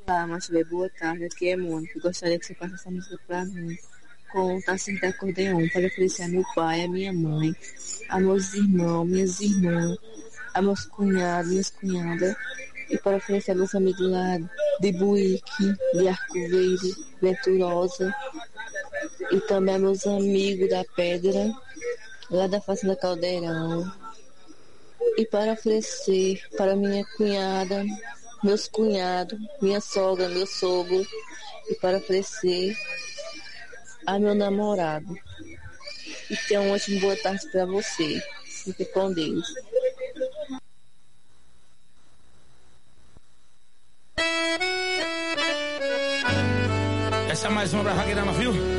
Olá, Márcia, boa tarde. Aqui é Mônica. Gostaria que você passasse essa música para mim, com Tacinho de acordeon, para oferecer a meu pai, a minha mãe, a meus irmãos, minhas irmãs, a meus cunhados, minhas cunhadas, e para oferecer a meus amigos lá de Buíque, de Arco Verde, Venturosa, e também a meus amigos da Pedra, lá da Fazenda Caldeirão, e para oferecer para minha cunhada, meus cunhados, minha sogra, meu sogro, e para oferecer a meu namorado. E tenha uma ótima boa tarde para você. Fique com Deus. Essa é mais uma pra Ragueirama, viu?